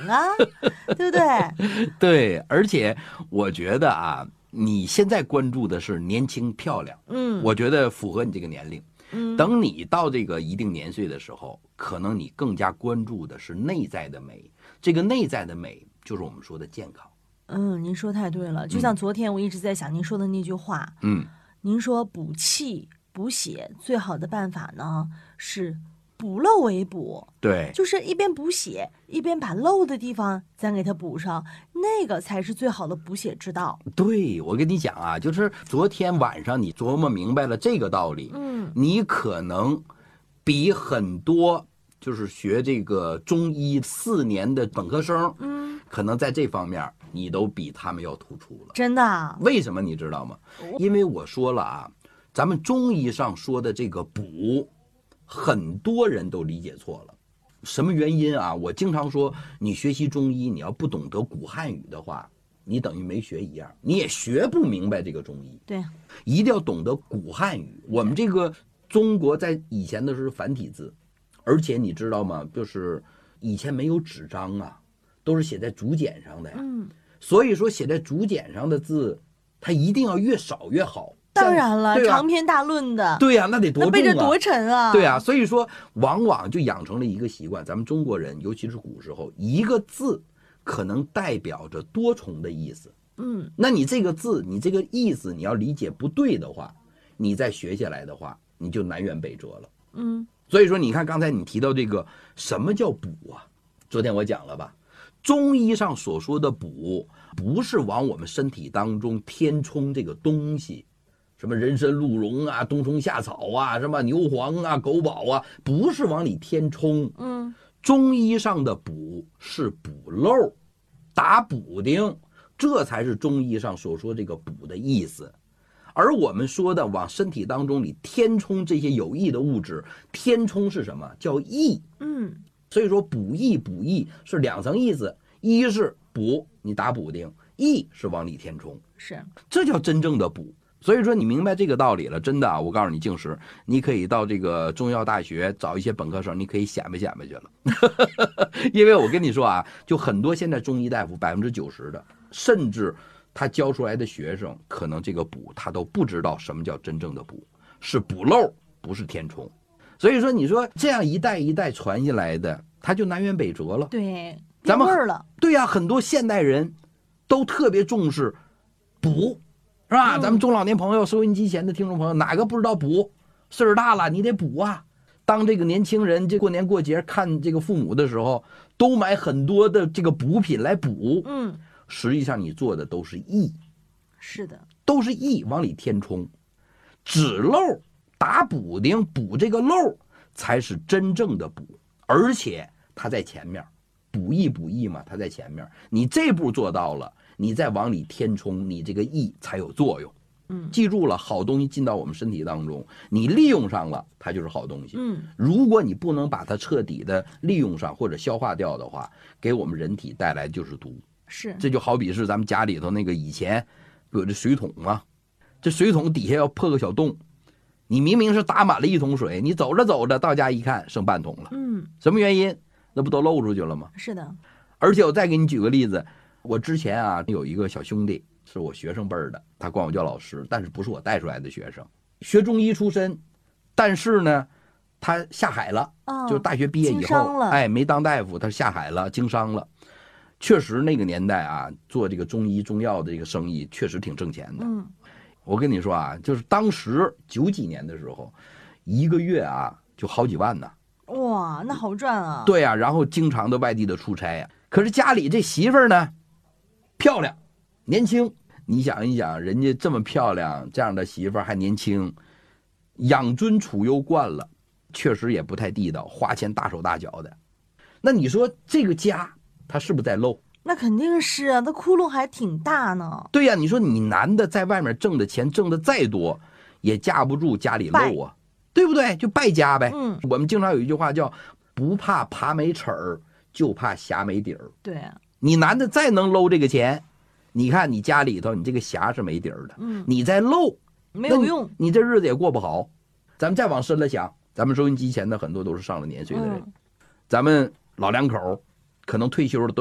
啊，对不对？ 对，而且我觉得啊，你现在关注的是年轻漂亮，我觉得符合你这个年龄。等你到这个一定年岁的时候，可能你更加关注的是内在的美。这个内在的美，就是我们说的健康。 您说太对了。就像昨天我一直在想您说的那句话，您说补气补血最好的办法呢是补漏为补， 对， 就是一边补血，一边把漏的地方咱给它补上，那个才是最好的补血之道。 对，我跟你讲啊，就是昨天晚上你琢磨明白了这个道理，你可能比很多就是学这个中医4年的本科生，可能在这方面你都比他们要突出了。 真的？ 为什么你知道吗？因为我说了啊，咱们中医上说的这个补，很多人都理解错了。什么原因啊？我经常说，你学习中医，你要不懂得古汉语的话，你等于没学一样，你也学不明白这个中医。 对， 一定要懂得古汉语。我们这个中国在以前的是繁体字，而且你知道吗？就是以前没有纸张啊，都是写在竹简上的呀。所以说写在竹简上的字，它一定要越少越好。 当然了，长篇大论的， 对呀，那得多重啊， 那背着多沉啊。 对啊，所以说往往就养成了一个习惯，咱们中国人，尤其是古时候，一个字可能代表着多重的意思。那你这个字，你这个意思，你要理解不对的话，你再学下来的话，你就南辕北辙了。所以说你看刚才你提到这个什么叫补啊？昨天我讲了吧，中医上所说的补，不是往我们身体当中填充这个东西。什么人参鹿茸啊，冬虫夏草啊，什么牛黄啊，狗宝啊，不是往里填充。中医上的补是补漏，打补丁，这才是中医上所说这个补的意思。而我们说的往身体当中里填充这些有益的物质，填充是什么？叫益。所以说补益是2层意思，一是补，你打补丁；益是往里填充， 是，这叫真正的补。所以说你明白这个道理了，真的啊，我告诉你，静时，你可以到这个中药大学找一些本科生，你可以显摆显摆去了。因为我跟你说啊，就很多现在中医大夫90%的，甚至他教出来的学生，可能这个补他都不知道什么叫真正的补，是补漏，不是填充。所以说你说这样一代一代传下来的，他就南辕北辙了。 对， 咱们变味儿了。 对呀，很多现代人都特别重视补。是吧？咱们中老年朋友、收音机前的听众朋友，哪个不知道补？岁数大了，你得补啊！当这个年轻人这过年过节看这个父母的时候，都买很多的这个补品来补。实际上你做的都是益， 是的， 都是益往里填充，止漏打补丁，补这个漏才是真正的补，而且它在前面，补益嘛，它在前面，你这步做到了。你再往里填充，你这个益才有作用。记住了，好东西进到我们身体当中，你利用上了，它就是好东西。如果你不能把它彻底的利用上或者消化掉的话，给我们人体带来就是毒。 是， 这就好比是咱们家里头那个以前有这水桶啊，这水桶底下要破个小洞，你明明是打满了1桶水，你走着走着到家一看剩半桶了。什么原因？那不都漏出去了吗？ 是的。 而且我再给你举个例子。我之前啊有一个小兄弟是我学生辈儿的，他管我叫老师，但是不是我带出来的学生，学中医出身，但是呢他下海了，就是大学毕业以后，没当大夫，他下海了，经商了。确实那个年代啊，做这个中医中药的这个生意确实挺挣钱的。我跟你说啊，就是当时90几年的时候，一个月啊就好几万呢。 哇，那好赚啊！ 对啊，然后经常的外地的出差啊。可是家里这媳妇儿呢？漂亮，年轻，你想一想，人家这么漂亮，这样的媳妇儿还年轻，养尊处优惯了，确实也不太地道，花钱大手大脚的。那你说这个家，他是不是在漏？ 那肯定是啊，那窟窿还挺大呢。 对呀，你说你男的在外面挣的钱挣的再多，也架不住家里漏啊，对不对？就败家呗。我们经常有一句话叫“不怕爬没齿儿，就怕匣没底儿”。 对啊。 你男的再能搂这个钱，你看你家里头你这个匣是没底儿的，你再搂没有用， 你这日子也过不好。咱们再往深了想，咱们收音机前的很多都是上了年岁的人，咱们老两口可能退休了都